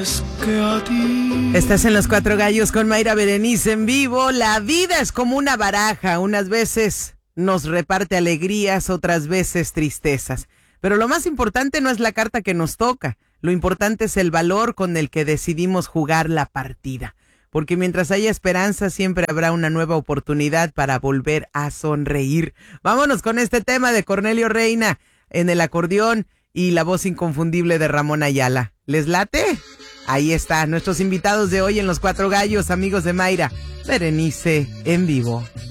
Estás en Los Cuatro Gallos con Mayra Berenice en vivo. La vida es como una baraja. Unas veces nos reparte alegrías, otras veces tristezas. Pero lo más importante no es la carta que nos toca. Lo importante es el valor con el que decidimos jugar la partida. Porque mientras haya esperanza, siempre habrá una nueva oportunidad para volver a sonreír. Vámonos con este tema de Cornelio Reina en el acordeón y la voz inconfundible de Ramón Ayala. ¿Les late? Ahí está, nuestros invitados de hoy en Los Cuatro Gallos, amigos de Mayra Berenice en vivo.